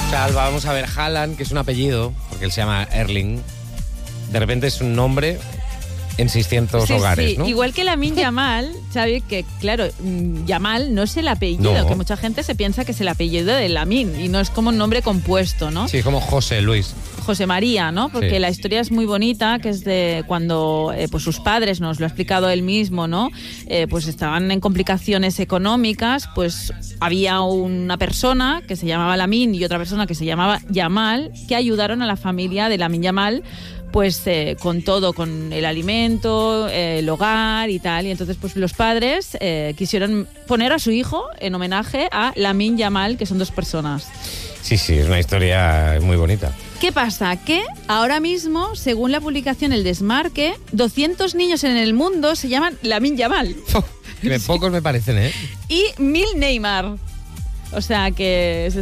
O sea, Alba, vamos a ver, Haaland, que es un apellido, porque él se llama Erling, de repente es un nombre en 600 hogares, ¿no? Igual que Lamine Yamal, Xavi, que claro, Yamal no es el apellido, No. que mucha gente se piensa que es el apellido de Lamine y no es como un nombre compuesto, ¿no? Sí, como José Luis. José María, ¿no? Porque Sí. la historia es muy bonita, que es de cuando pues sus padres, nos lo ha explicado él mismo, ¿no? Pues estaban en complicaciones económicas, pues había una persona que se llamaba Lamine y otra persona que se llamaba Yamal, que ayudaron a la familia de Lamine Yamal pues con todo, con el alimento, el hogar y tal. Y entonces pues los padres quisieron poner a su hijo en homenaje a Lamine Yamal, que son dos personas. Sí, es una historia muy bonita. ¿Qué pasa? Que ahora mismo, según la publicación El Desmarque, 200 niños en el mundo se llaman Lamine Yamal. Que pocos me parecen, ¿eh? Y 1000 Neymar. O sea que